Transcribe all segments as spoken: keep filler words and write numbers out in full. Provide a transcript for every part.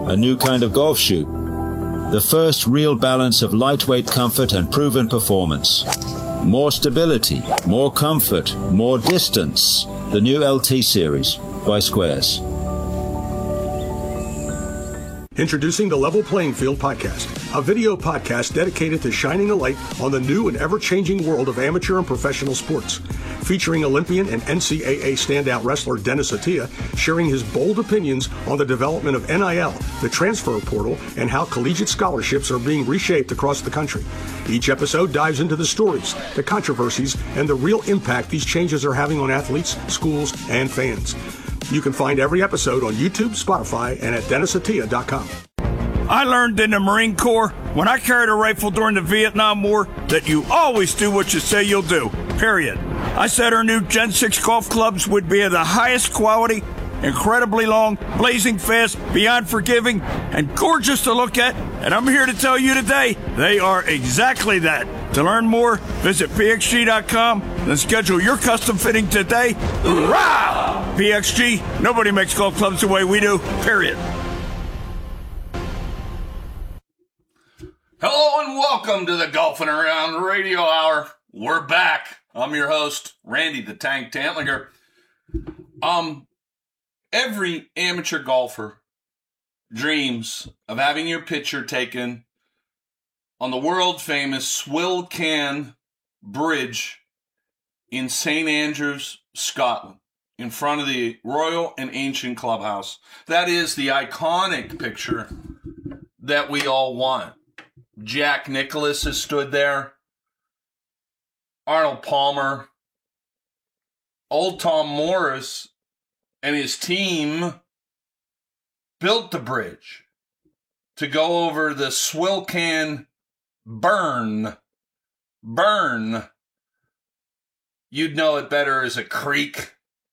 a new kind of golf shoe. The first real balance of lightweight comfort and proven performance. More stability, more comfort, more distance. The new L T series by Squares. Introducing the Level Playing Field podcast, a video podcast dedicated to shining a light on the new and ever-changing world of amateur and professional sports. Featuring Olympian and N C double A standout wrestler Dennis Attia sharing his bold opinions on the development of N I L, the transfer portal, and how collegiate scholarships are being reshaped across the country. Each episode dives into the stories, the controversies, and the real impact these changes are having on athletes, schools, and fans. You can find every episode on YouTube, Spotify, and at dennis attia dot com. I learned in the Marine Corps, when I carried a rifle during the Vietnam War, that you always do what you say you'll do, period. I said our new Gen six golf clubs would be of the highest quality, incredibly long, blazing fast, beyond forgiving, and gorgeous to look at, and I'm here to tell you today, they are exactly that. To learn more, visit P X G dot com and schedule your custom fitting today. Hoorah! P X G, nobody makes golf clubs the way we do, period. Hello and welcome to the Golfing Around Radio Hour. We're back. I'm your host, Randy the Tank Tantlinger. Um, every amateur golfer dreams of having your picture taken on the world-famous Swilcan Bridge in Saint Andrews, Scotland, in front of the Royal and Ancient Clubhouse. That is the iconic picture that we all want. Jack Nicklaus has stood there. Arnold Palmer. Old Tom Morris and his team built the bridge to go over the Swilcan Burn. Burn. You'd know it better as a creek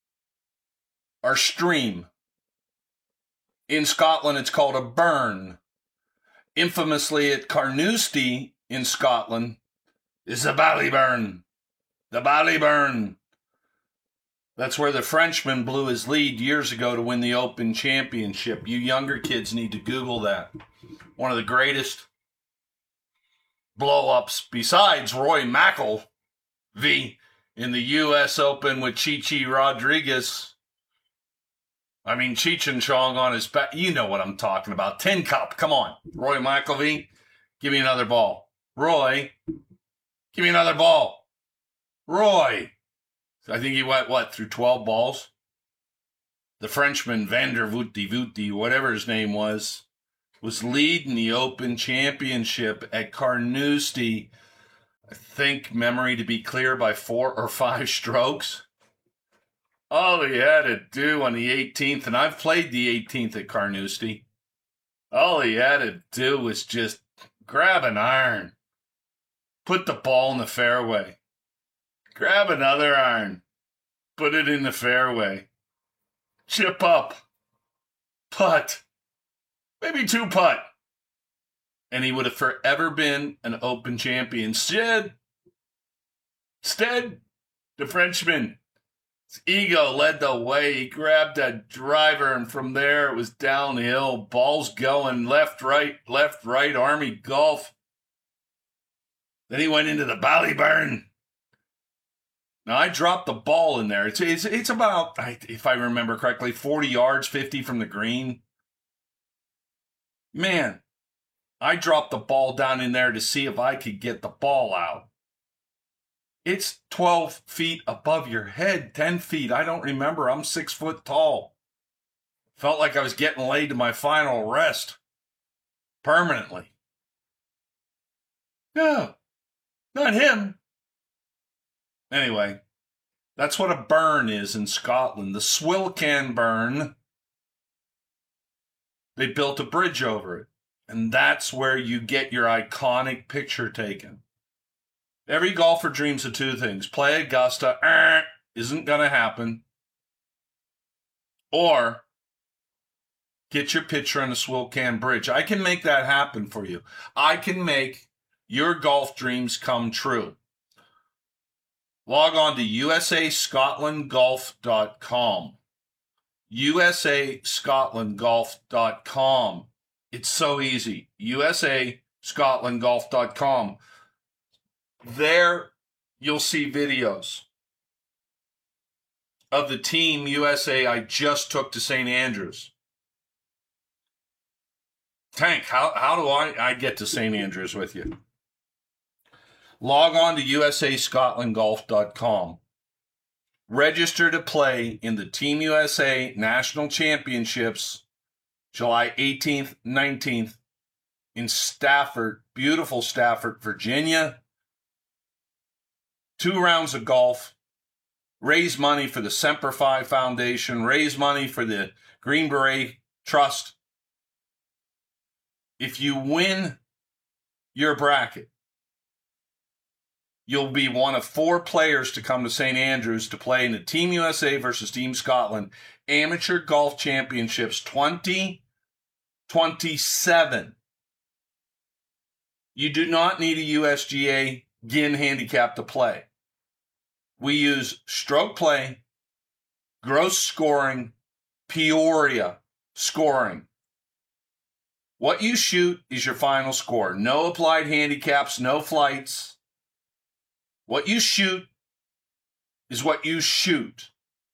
or stream. In Scotland, it's called a burn. Infamously at Carnoustie in Scotland is the Ballyburn. The Ballyburn. That's where the Frenchman blew his lead years ago to win the Open Championship. You younger kids need to Google that. One of the greatest blow-ups besides Roy McIlvey in the U S Open with Chi-Chi Rodriguez. I mean, Cheech and Chong on his back. You know what I'm talking about. Tin Cup. Come on. Roy McIlvey, give me another ball. Roy, give me another ball. Roy. I think he went, what, through twelve balls? The Frenchman, Vander Vouty Vouty, whatever his name was, was leading the Open Championship at Carnoustie, I think, memory to be clear, by four or five strokes. All he had to do on the eighteenth, and I've played the eighteenth at Carnoustie, all he had to do was just grab an iron, put the ball in the fairway, grab another iron, put it in the fairway, chip up, putt, maybe two putt, and he would have forever been an Open champion. Instead, instead, the Frenchman, his ego led the way. He grabbed a driver, and from there it was downhill. Balls going left, right, left, right, Army golf. Then he went into the Ballyburn. Now, I dropped the ball in there. It's, it's, it's about, if I remember correctly, forty yards, fifty from the green. Man, I dropped the ball down in there to see if I could get the ball out. It's twelve feet above your head, ten feet. I don't remember. I'm six foot tall. Felt like I was getting laid to my final rest. Permanently. No, not him. Anyway, that's what a burn is in Scotland. The Swilcan Burn. They built a bridge over it. And that's where you get your iconic picture taken. Every golfer dreams of two things. Play Augusta, er, isn't going to happen. Or get your picture on the Swilcan Bridge. I can make that happen for you. I can make your golf dreams come true. Log on to U S A Scotland Golf dot com. U S A Scotland Golf dot com. It's so easy. U S A Scotland Golf dot com. There you'll see videos of the Team U S A I just took to Saint Andrews. Tank, how, how do I, I get to Saint Andrews with you? Log on to U S A Scotland Golf dot com. Register to play in the Team U S A National Championships July eighteenth, nineteenth in Stafford, beautiful Stafford, Virginia. Two rounds of golf. Raise money for the Semper Fi Foundation. Raise money for the Green Beret Trust. If you win your bracket, you'll be one of four players to come to Saint Andrews to play in the Team U S A versus Team Scotland Amateur Golf Championships twenty twenty-seven. You do not need a U S G A G I N handicap to play. We use stroke play, gross scoring, Peoria scoring. What you shoot is your final score. No applied handicaps, no flights. What you shoot is what you shoot.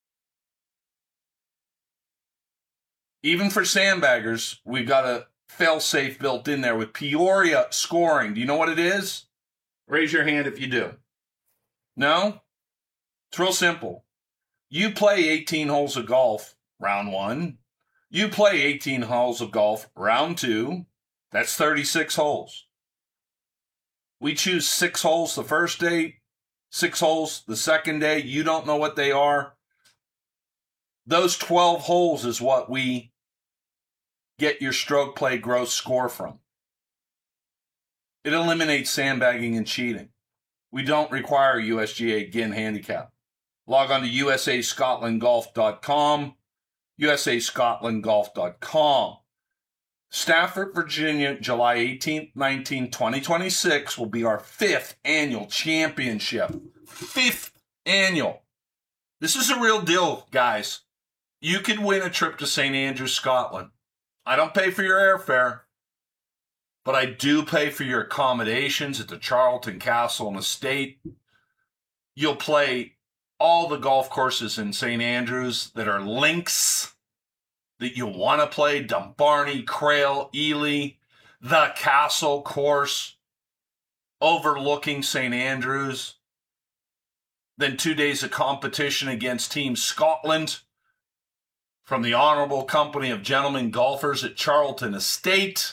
Even for sandbaggers, we've got a fail-safe built in there with Peoria scoring. Do you know what it is? Raise your hand if you do. No? It's real simple. You play eighteen holes of golf, round one. You play eighteen holes of golf, round two. That's thirty-six holes. We choose six holes the first day, six holes the second day. You don't know what they are. Those twelve holes is what we get your stroke play gross score from. It eliminates sandbagging and cheating. We don't require U S G A G I N handicap. Log on to U S A Scotland Golf dot com, U S A Scotland Golf dot com. Stafford, Virginia, July eighteenth, nineteenth, twenty twenty-six will be our fifth annual championship. Fifth annual. This is a real deal, guys. You could win a trip to Saint Andrews, Scotland. I don't pay for your airfare, but I do pay for your accommodations at the Charlton Castle and Estate. You'll play all the golf courses in Saint Andrews that are links that you want to play. Dumbarney, Crail, Ely, the Castle course, overlooking Saint Andrews. Then two days of competition against Team Scotland from the Honorable Company of Gentlemen Golfers at Charlton Estate.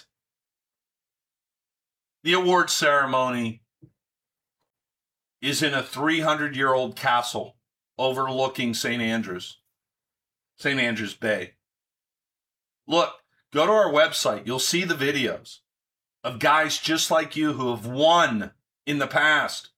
The award ceremony is in a three hundred year old castle overlooking Saint Andrews, Saint Andrews Bay. Look, go to our website. You'll see the videos of guys just like you who have won in the past.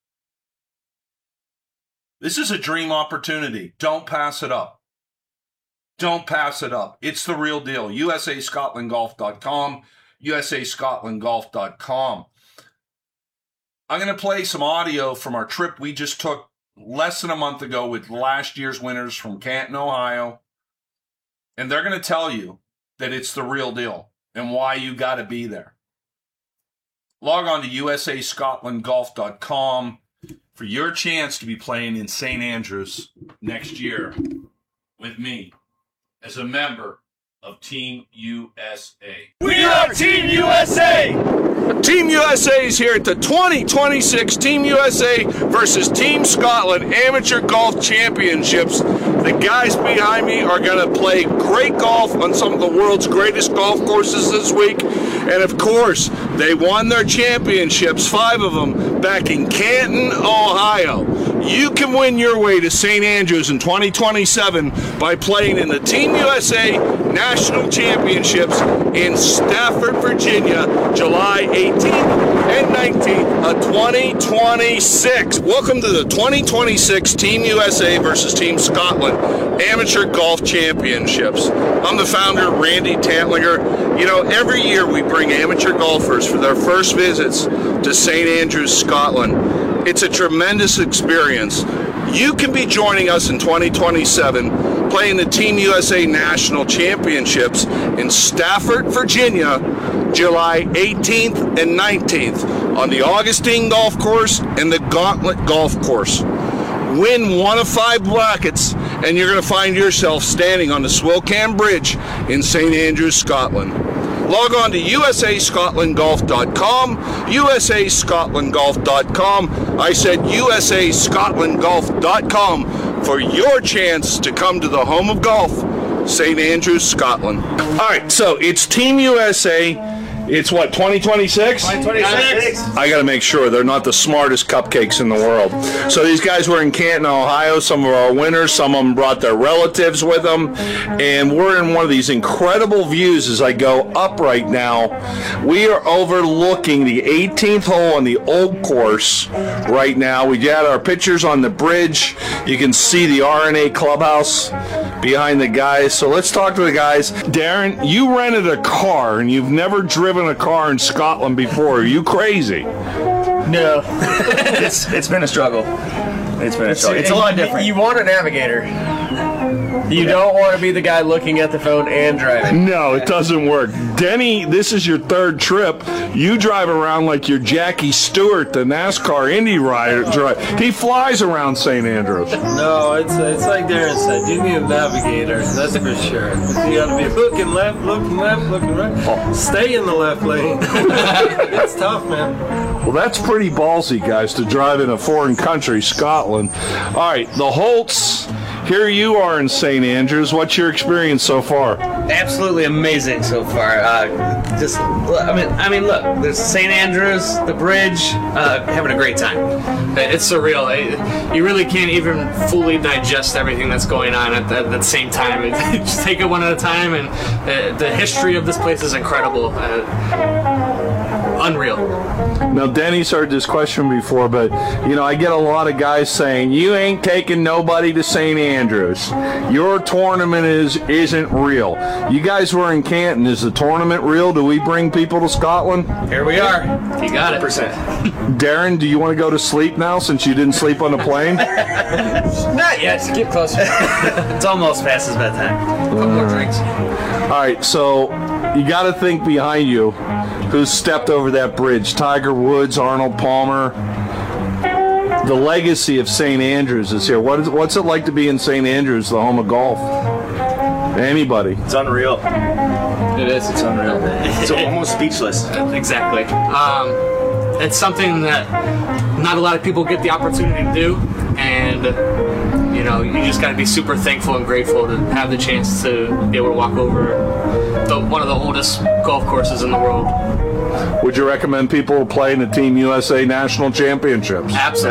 This is a dream opportunity. Don't pass it up. Don't pass it up. It's the real deal. U S A Scotland Golf dot com, U S A Scotland Golf dot com. I'm going to play some audio from our trip we just took less than a month ago with last year's winners from Canton, Ohio. And they're going to tell you that it's the real deal and why you got to be there. Log on to U S A Scotland Golf dot com for your chance to be playing in Saint Andrews next year with me as a member of Team U S A. We are Team U S A! Team U S A is here at the twenty twenty-six Team U S A versus Team Scotland Amateur Golf Championships. The guys behind me are going to play great golf on some of the world's greatest golf courses this week. And of course, they won their championships, five of them, back in Canton, Ohio. You can win your way to Saint Andrews in twenty twenty-seven by playing in the Team U S A National Championships in Stafford, Virginia, July eighteenth and nineteenth of twenty twenty-six. Welcome to the twenty twenty-six Team U S A versus Team Scotland Amateur Golf Championships. I'm the founder, Randy Tantlinger. You know, every year we bring amateur golfers for their first visits to Saint Andrews, Scotland. It's a tremendous experience. You can be joining us in twenty twenty-seven playing the Team U S A National Championships in Stafford, Virginia, July eighteenth and nineteenth on the Augustine Golf Course and the Gauntlet Golf Course. Win one of five brackets, and you're going to find yourself standing on the Swilcan Bridge in Saint Andrews, Scotland. Log on to U S A Scotland Golf dot com, U S A Scotland Golf dot com. I said U S A Scotland Golf dot com for your chance to come to the home of golf, Saint Andrews, Scotland. All right, so it's Team U S A. It's what, twenty twenty-six? twenty twenty-six. I got to make sure they're not the smartest cupcakes in the world. So these guys were in Canton, Ohio. Some of our winners, some of them brought their relatives with them. And we're in one of these incredible views as I go up right now. We are overlooking the eighteenth hole on the old course right now. We got our pictures on the bridge. You can see the R N A clubhouse behind the guys. So let's talk to the guys. Darren, you rented a car and you've never driven a car in Scotland before. Are you crazy? No. it's it's been a struggle. It's been a struggle. It's a lot different. You want a navigator. You don't want to be the guy looking at the phone and driving. No, it doesn't work. Denny, this is your third trip. You drive around like you're Jackie Stewart, the NASCAR Indy rider. He flies around Saint Andrews. No, it's it's like Darren said. You need a navigator, that's for sure. You got to be looking left, looking left, looking right. Stay in the left lane. It's tough, man. Well, that's pretty ballsy, guys, to drive in a foreign country, Scotland. All right, the Holts. Here you are in Saint Andrews. What's your experience so far? Absolutely amazing so far. Uh, just, I mean, I mean, look, there's Saint Andrews, the bridge, uh, having a great time. It's surreal. It, you really can't even fully digest everything that's going on at the, at the same time. Just take it one at a time, and uh, the history of this place is incredible. Uh, unreal. Now, Denny's heard this question before, but, you know, I get a lot of guys saying, you ain't taking nobody to Saint Andrews. Your tournament is, isn't real. You guys were in Canton. Is the tournament real? Do we bring people to Scotland? Here we are. You got it. Darren, do you want to go to sleep now since you didn't sleep on the plane? Not yet. Just get closer. It's almost past his bedtime. A couple more drinks. All right, so you got to think behind you who's stepped over that bridge. Tiger Woods, Arnold Palmer. The legacy of Saint Andrews is here. What is, what's it like to be in Saint Andrews, the home of golf? Anybody? It's unreal. It is. It's unreal. It's almost speechless. Exactly. Um, it's something that not a lot of people get the opportunity to do, and you know, you just got to be super thankful and grateful to have the chance to be able to walk over the, one of the oldest golf courses in the world. Would you recommend people play in the Team U S A National Championships? Absolutely.